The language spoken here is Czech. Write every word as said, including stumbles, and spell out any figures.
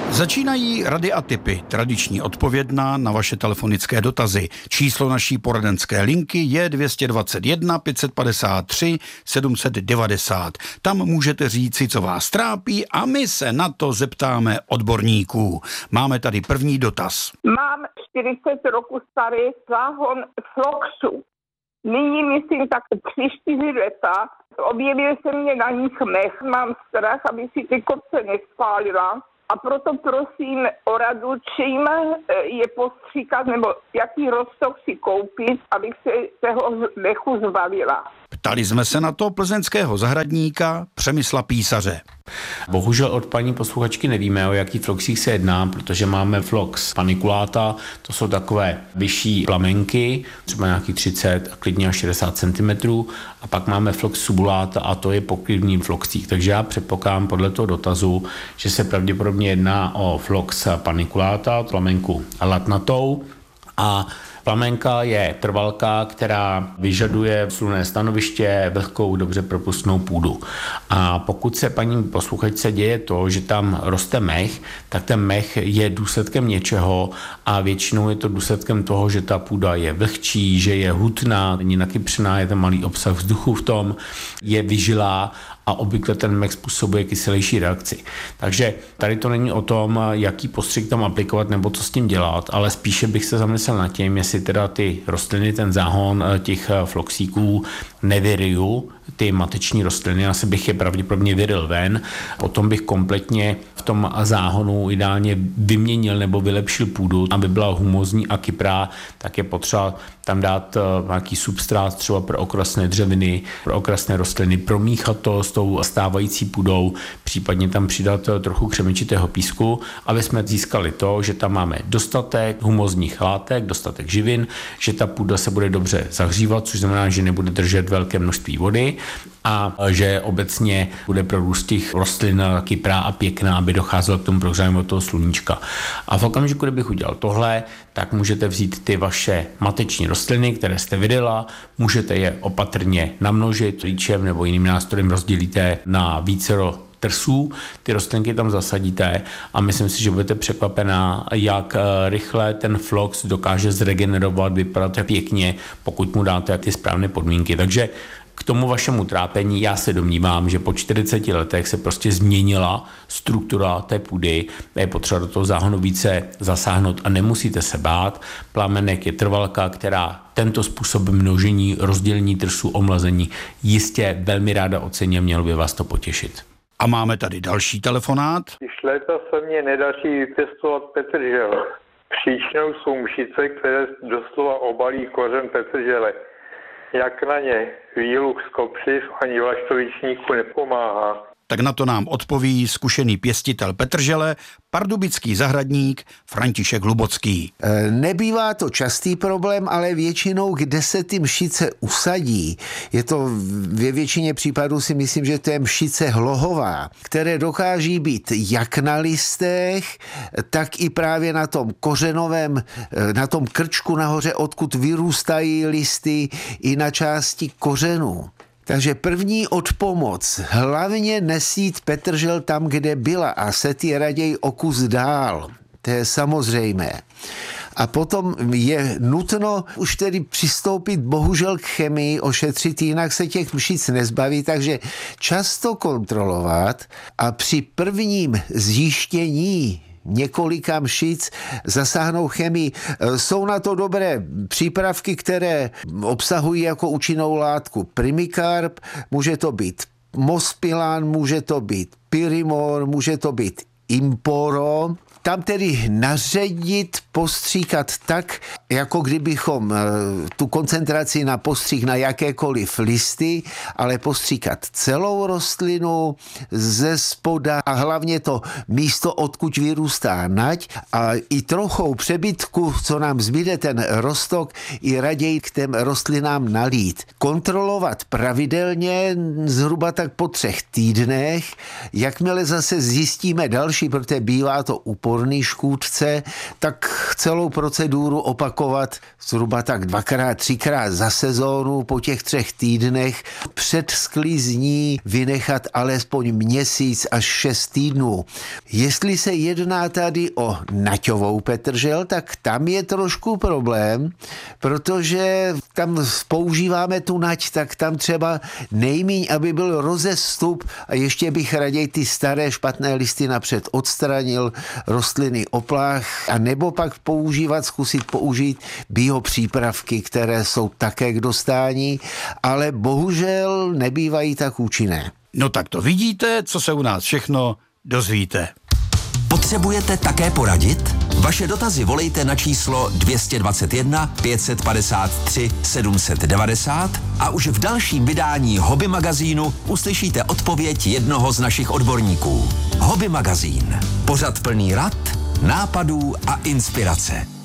Začínají rady a tipy, tradiční odpovědná na vaše telefonické dotazy. Číslo naší poradenské linky je dvě stě dvacet jedna pět set padesát tři sedm set devadesát. Tam můžete říci, co vás trápí, a my se na to zeptáme odborníků. Máme tady první dotaz. Mám čtyřicet roku starý záhon Floxu. Nyní myslím tak tři čtyři leta. Objevil se mě na nich mech. Mám strach, aby si ty kopce nespálila. A proto prosím o radu, čím je postříkat nebo jaký roztok si koupit, abych se toho mechu zbavila. Ptali jsme se na to plzeňského zahradníka Přemysla Písaře. Bohužel od paní posluchačky nevíme, o jaký floxích se jedná, protože máme flox paniculata, to jsou takové vyšší plamenky, třeba nějakých třicet a klidně až šedesát centimetrů, a pak máme flox subulata a to je pokrývný floxík. Takže já předpokládám podle toho dotazu, že se pravděpodobně jedná o flox paniculata, plamenku latnatou, a plamenka je trvalka, která vyžaduje slunné stanoviště, vlhkou, dobře propustnou půdu. A pokud se paní posluchačce děje to, že tam roste mech, tak ten mech je důsledkem něčeho a většinou je to důsledkem toho, že ta půda je vlhčí, že je hutná, není nakypřená, je tam malý obsah vzduchu v tom, je vyžilá a obvykle ten mech způsobuje kyselější reakci. Takže tady to není o tom, jaký postřik tam aplikovat nebo co s tím dělat, ale spíše bych se zamyslel nad tím, jestli teda ty rostliny, ten záhon těch floxíků nevyryju, ty mateční rostliny, asi bych je pravděpodobně vyril ven, potom bych kompletně v tom záhonu ideálně vyměnil nebo vylepšil půdu, aby byla humózní a kyprá, tak je potřeba tam dát nějaký substrát třeba pro okrasné dřeviny, pro okrasné rostliny, promíchat to s tou stávající půdou, případně tam přidat trochu křemičitého písku, aby jsme získali to, že tam máme dostatek humózních látek, dostatek živin, že ta půda se bude dobře zahřívat, což znamená, že nebude držet velké množství vody a že obecně bude pro růst těch rostlin kyprá a pěkná, aby docházelo k tomu prohřívání od toho sluníčka. A v okamžiku, kdybych udělal tohle, tak můžete vzít ty vaše mateční rostliny, které jste vydala, můžete je opatrně namnožit líčem nebo jiným nástrojem, rozdělíte na vícero trsů, ty rostlinky tam zasadíte a myslím si, že budete překvapená, jak rychle ten flox dokáže zregenerovat, vypadat pěkně, pokud mu dáte ty správné podmínky. Takže k tomu vašemu trápení já se domnívám, že po čtyřiceti letech se prostě změnila struktura té půdy, je potřeba do toho záhonu více zasáhnout a nemusíte se bát. Plamenek je trvalka, která tento způsob množení, rozdělení trsů, omlazení jistě velmi ráda ocení a mělo by vás to potěšit. A máme tady další telefonát. Když léta se mně nedaří vypěstovat petržel. Příčinou jsou mšice, které doslova obalí kořen petržele. Jak na ně výluch z kopřiv ani vlaštovičníku nepomáhá. Tak na to nám odpoví zkušený pěstitel petržele, pardubický zahradník František Hlubocký. Nebývá to častý problém, ale většinou, kde se ty mšice usadí, je to ve většině případů si myslím, že to je mšice hlohová, které dokáží být jak na listech, tak i právě na tom kořenovém, na tom krčku nahoře, odkud vyrůstají listy, i na části kořenů. Takže první odpomoc, hlavně nesít petržel tam, kde byla a set je raději o kus dál. To je samozřejmé. A potom je nutno už tedy přistoupit bohužel k chemii, ošetřit, jinak se těch mšic nezbaví, takže často kontrolovat a při prvním zjištění několika mšic zasáhnou chemii. Jsou na to dobré přípravky, které obsahují jako účinnou látku primikarp, může to být mospilan, může to být pyrimor, může to být imporo. Tam tedy naředit, postříkat tak, jako kdybychom tu koncentraci na postřik na jakékoliv listy, ale postříkat celou rostlinu ze spoda a hlavně to místo, odkud vyrůstá nať a i trochou přebytku, co nám zbyde ten rostok, i raději k těm rostlinám nalít. Kontrolovat pravidelně zhruba tak po třech týdnech, jakmile zase zjistíme další starší, protože bývá to úporný škůdce, tak celou proceduru opakovat zhruba tak dvakrát, třikrát za sezónu po těch třech týdnech. Před sklizní vynechat alespoň měsíc až šest týdnů. Jestli se jedná tady o naťovou petržel, tak tam je trošku problém, protože tam používáme tu nať, tak tam třeba nejmíň, aby byl rozestup a ještě bych raději ty staré špatné listy napřed odstranil, rostliny oplách a nebo pak používat, zkusit použít biopřípravky, které jsou také k dostání, ale bohužel nebývají tak účinné. No tak to vidíte, co se u nás všechno dozvíte. Potřebujete také poradit? Vaše dotazy volejte na číslo dvě stě dvacet jedna pět set padesát tři sedm set devadesát a už v dalším vydání Hobby magazínu uslyšíte odpověď jednoho z našich odborníků. Hobby magazín. Pořad plný rad, nápadů a inspirace.